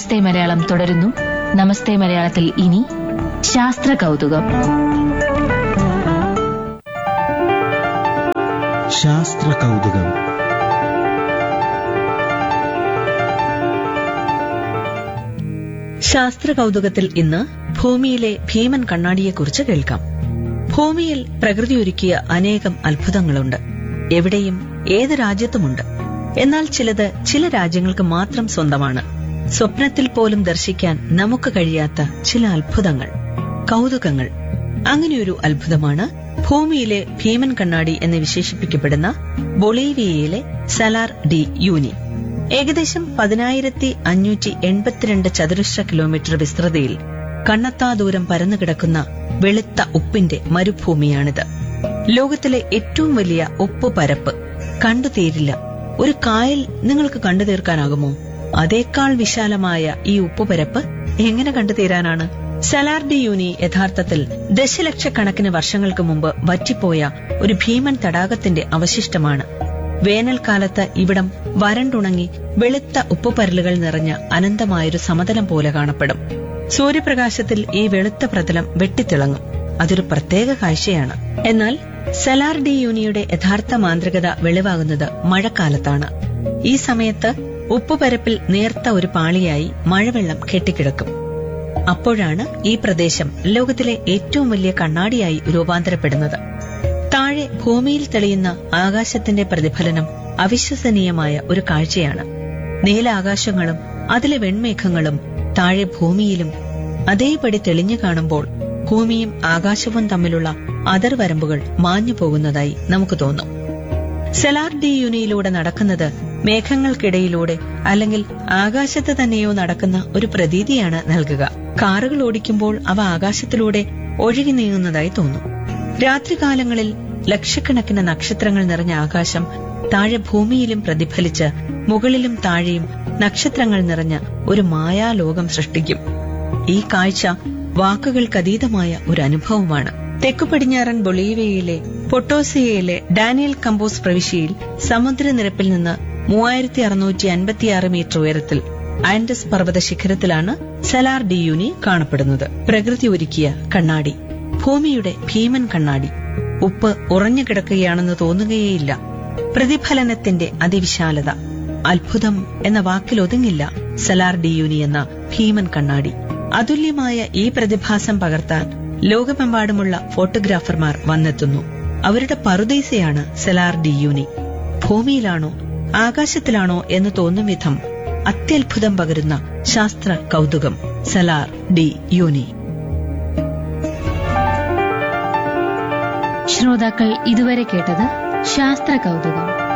നമസ്തേ മലയാളം തുടരുന്നു. നമസ്തേ മലയാളത്തിൽ ഇനി ശാസ്ത്ര കൗതുകം. ശാസ്ത്ര കൗതുകം. ശാസ്ത്ര കൗതുകത്തിൽ ഇന്ന് ഭൂമിയിലെ ഭീമൻ കണ്ണാടിയെക്കുറിച്ച് കേൾക്കാം. ഭൂമിയിൽ പ്രകൃതി ഒരുക്കിയ അനേകം അത്ഭുതങ്ങളുണ്ട്. എവിടെയും ഏത് രാജ്യത്തുമുണ്ട്. എന്നാൽ ചിലത് ചില രാജ്യങ്ങൾക്ക് മാത്രം സ്വന്തമാണ്. സ്വപ്നത്തിൽ പോലും ദർശിക്കാൻ നമുക്ക് കഴിയാത്ത ചില അത്ഭുതങ്ങൾ, കൗതുകങ്ങൾ. അങ്ങനെയൊരു അത്ഭുതമാണ് ഭൂമിയിലെ ഭീമൻ കണ്ണാടി എന്ന് വിശേഷിപ്പിക്കപ്പെടുന്ന ബൊളീവിയയിലെ സലാർ ഡി യൂനി. ഏകദേശം 10,582 ചതുരശ്ര കിലോമീറ്റർ വിസ്തൃതിയിൽ കണ്ണത്താ ദൂരം പരന്നുകിടക്കുന്ന വെളുത്ത ഉപ്പിന്റെ മരുഭൂമിയാണിത്. ലോകത്തിലെ ഏറ്റവും വലിയ ഉപ്പ് പരപ്പ്. കണ്ടുതീരില്ല. ഒരു കായൽ നിങ്ങൾക്ക് കണ്ടു തീർക്കാനാകുമോ? അതേക്കാൾ വിശാലമായ ഈ ഉപ്പുപരപ്പ് എങ്ങനെ കണ്ടുതീരാനാണ്? സലാർ ഡി യൂനി യഥാർത്ഥത്തിൽ ദശലക്ഷക്കണക്കിന് വർഷങ്ങൾക്ക് മുമ്പ് വറ്റിപ്പോയ ഒരു ഭീമൻ തടാകത്തിന്റെ അവശിഷ്ടമാണ്. വേനൽക്കാലത്ത് ഇവിടം വരണ്ടുണങ്ങി വെളുത്ത ഉപ്പുപരലുകൾ നിറഞ്ഞ അനന്തമായൊരു സമതലം പോലെ കാണപ്പെടും. സൂര്യപ്രകാശത്തിൽ ഈ വെളുത്ത പ്രതലം വെട്ടിത്തിളങ്ങും. അതൊരു പ്രത്യേക കാഴ്ചയാണ്. എന്നാൽ സലാർ ഡി യൂനിയുടെ യഥാർത്ഥ മാന്ത്രികത വെളിവാകുന്നത് മഴക്കാലത്താണ്. ഈ സമയത്ത് ഉപ്പുപരപ്പിൽ നേർത്ത ഒരു പാളിയായി മഴവെള്ളം കെട്ടിക്കിടക്കും. അപ്പോഴാണ് ഈ പ്രദേശം ലോകത്തിലെ ഏറ്റവും വലിയ കണ്ണാടിയായി രൂപാന്തരപ്പെടുന്നത്. താഴെ ഭൂമിയിൽ തെളിയുന്ന ആകാശത്തിന്റെ പ്രതിഫലനം അവിശ്വസനീയമായ ഒരു കാഴ്ചയാണ്. നീല ആകാശങ്ങളും അതിലെ വെൺമേഘങ്ങളും താഴെ ഭൂമിയിലും അതേപടി തെളിഞ്ഞു കാണുമ്പോൾ ഭൂമിയും ആകാശവും തമ്മിലുള്ള അതിർവരമ്പുകൾ മാഞ്ഞു പോകുന്നതായി നമുക്ക് തോന്നും. സലാർ ഡി യൂനിയിലൂടെ നടക്കുന്നത് മേഘങ്ങൾക്കിടയിലൂടെ അല്ലെങ്കിൽ ആകാശത്ത് തന്നെയോ നടക്കുന്ന ഒരു പ്രതീതിയാണ് നൽകുക. കാറുകൾ ഓടിക്കുമ്പോൾ അവ ആകാശത്തിലൂടെ ഒഴുകി നീങ്ങുന്നതായി തോന്നും. രാത്രികാലങ്ങളിൽ ലക്ഷക്കണക്കിന് നക്ഷത്രങ്ങൾ നിറഞ്ഞ ആകാശം താഴെ ഭൂമിയിലും പ്രതിഫലിച്ച് മുകളിലും താഴെയും നക്ഷത്രങ്ങൾ നിറഞ്ഞ ഒരു മായാലോകം സൃഷ്ടിക്കും. ഈ കാഴ്ച വാക്കുകൾക്കതീതമായ ഒരു അനുഭവമാണ്. തെക്കു പടിഞ്ഞാറൻ ബൊളീവിയയിലെ പൊട്ടോസിയയിലെ ഡാനിയൽ കമ്പോസ് പ്രവിശ്യയിൽ സമുദ്രനിരപ്പിൽ നിന്ന് 3656 മീറ്റർ ഉയരത്തിൽ ആൻഡസ് പർവ്വത ശിഖരത്തിലാണ് സലാർ ഡി യൂനി കാണപ്പെടുന്നത്. പ്രകൃതി ഒരുക്കിയ കണ്ണാടി, ഭൂമിയുടെ ഭീമൻ കണ്ണാടി. ഉപ്പ് ഉറഞ്ഞു കിടക്കുകയാണെന്ന് തോന്നുകയേയില്ല. പ്രതിഫലനത്തിന്റെ അതിവിശാലത. അത്ഭുതം എന്ന വാക്കിലൊതുങ്ങില്ല സലാർ ഡി യൂനി എന്ന ഭീമൻ കണ്ണാടി. അതുല്യമായ ഈ പ്രതിഭാസം പകർത്താൻ ലോകമെമ്പാടുമുള്ള ഫോട്ടോഗ്രാഫർമാർ വന്നെത്തുന്നു. അവരുടെ പറുദീസയാണ് സലാർ ഡി യൂനി. ഭൂമിയിലാണോ ആകാശത്തിലാണോ എന്ന് തോന്നും വിധം അത്യത്ഭുതം പകരുന്ന ശാസ്ത്ര കൗതുകം സലാർ ഡി യൂനി. ശ്രോതാക്കൾ ഇതുവരെ കേട്ടത് ശാസ്ത്ര കൗതുകം.